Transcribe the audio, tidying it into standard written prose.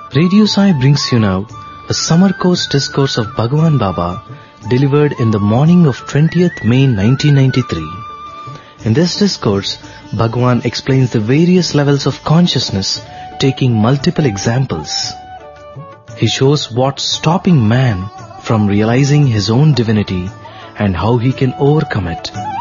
Radio Sai brings you now a summer course discourse of Bhagwan Baba delivered in the morning of 20th May 1993. In this discourse, Bhagwan explains the various levels of consciousness, taking multiple examples. He shows what's stopping man from realizing his own divinity and how he can overcome it.